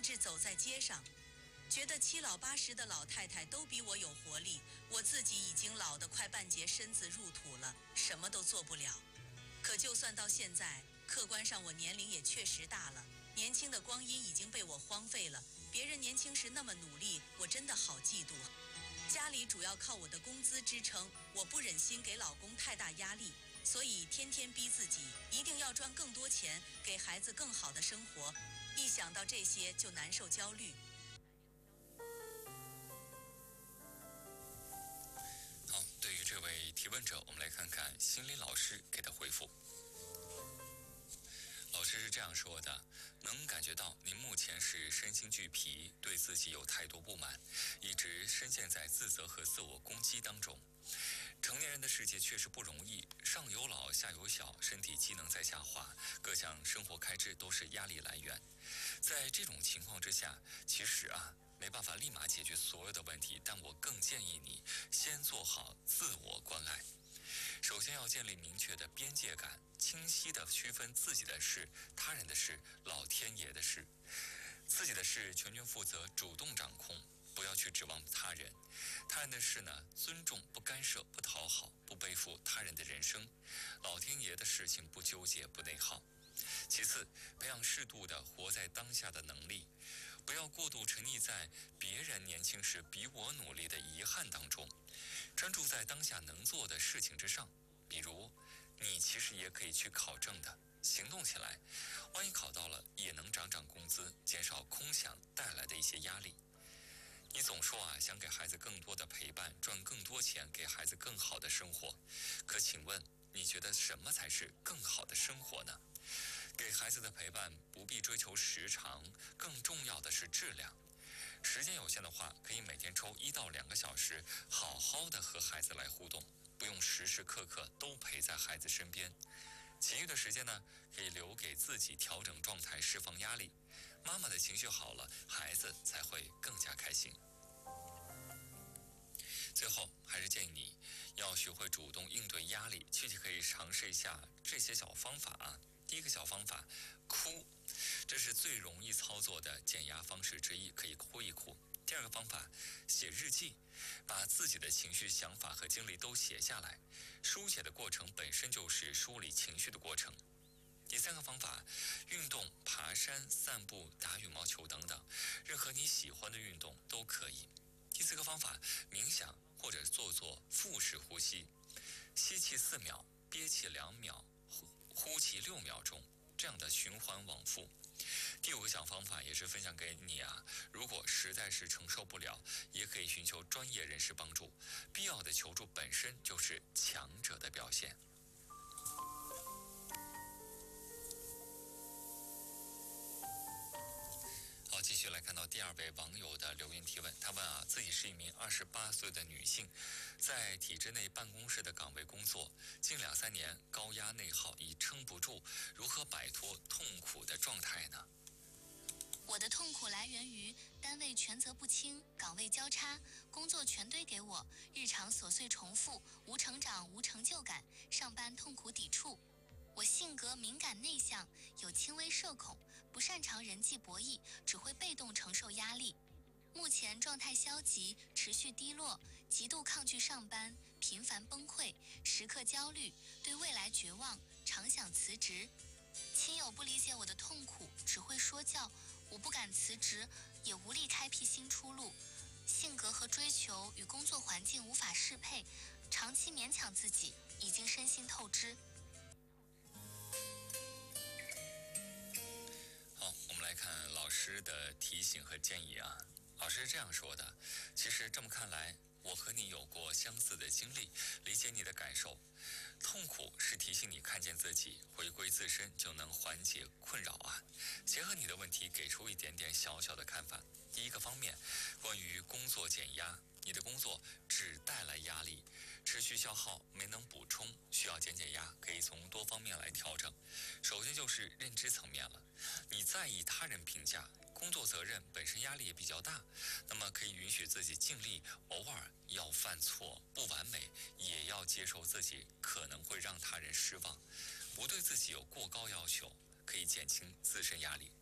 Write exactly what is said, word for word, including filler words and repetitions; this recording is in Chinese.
至走在街上，觉得七老八十的老太太都比我有活力，我自己已经老得快半截身子入土了，什么都做不了。可就算到现在，客观上我年龄也确实大了，年轻的光阴已经被我荒废了。别人年轻时那么努力，我真的好嫉妒。家里主要靠我的工资支撑，我不忍心给老公太大压力，所以天天逼自己一定要赚更多钱，给孩子更好的生活。一想到这些就难受焦虑。 好，对于这位提问者，我们来看看心理老师给的回复。老师是这样说的：能感觉到您目前是身心俱疲，对自己有太多不满，一直深陷在自责和自我攻击当中。成年人的世界确实不容易，上有老下有小，身体机能在下滑，各项生活开支都是压力来源。在这种情况之下，其实啊没办法立马解决所有的问题，但我更建议你先做好自我关爱。首先要建立明确的边界感，清晰地区分自己的事、他人的事、老天爷的事。自己的事全权负责，主动掌控，不要去指望他人。他人的事呢，尊重不干涉，不讨好，不背负他人的人生。老天爷的事情不纠结，不内耗。其次，培养适度的活在当下的能力，不要过度沉溺在别人年轻时比我努力的遗憾当中，专注在当下能做的事情之上。比如，你其实也可以去考证的，行动起来，万一考到了，也能涨涨工资，减少空想带来的一些压力。你总说啊，想给孩子更多的陪伴，赚更多钱，给孩子更好的生活。可请问，你觉得什么才是更好的生活呢？给孩子的陪伴不必追求时长，更重要的是质量。时间有限的话，可以每天抽一到两个小时，好好的和孩子来互动，不用时时刻刻都陪在孩子身边。其余的时间呢，可以留给自己调整状态，释放压力。妈妈的情绪好了，孩子才会更加开心。最后，还是建议你要学会主动应对压力，具体可以尝试一下这些小方法啊。第一个小方法，哭，这是最容易操作的减压方式之一，可以哭一哭。第二个方法，写日记，把自己的情绪、想法和经历都写下来，书写的过程本身就是梳理情绪的过程。第三个方法，运动，爬山、散步、打羽毛球等等，任何你喜欢的运动都可以。第四个方法，冥想或者做做腹式呼吸，吸气四秒，憋气两秒，呼呼气六秒钟，这样的循环往复。第五个小方法也是分享给你啊，如果实在是承受不了，也可以寻求专业人士帮助，必要的求助本身就是强者的表现。好，继续来看到第二位网友的留言提问，他问啊，自己是一名二十八岁的女性，在体制内办公室的岗位工作，近两三年高压内耗已撑不住，如何摆脱痛苦的状态呢？ 我的痛苦来源于单位权责不清，岗位交叉，工作全堆给我，日常琐碎重复，无成长无成就感，上班痛苦抵触。我性格敏感内向，有轻微社恐，不擅长人际博弈，只会被动承受压力。目前状态消极，持续低落，极度抗拒上班，频繁崩溃，时刻焦虑，对未来绝望，常想辞职。亲友不理解我的痛苦，只会说教，我不敢辞职，也无力开辟新出路。性格和追求与工作环境无法适配，长期勉强自己，已经身心透支。 好，我们来看老师的提醒和建议啊。老师是这样说的，其实这么看来，我和你有过相似的经历，理解你的感受。痛苦是提醒你看见自己，回归自身就能缓解困扰啊。结合你的问题，给出一点点小小的看法。第一个方面，关于工作减压，你的工作只带来压力，持续消耗，没能补充，需要减减压，可以从多方面来调整。首先就是认知层面了，你在意他人评价，工作责任本身压力也比较大，那么可以允许自己尽力，偶尔要犯错，不完美，也要接受自己可能会让他人失望，不对自己有过高要求，可以减轻自身压力。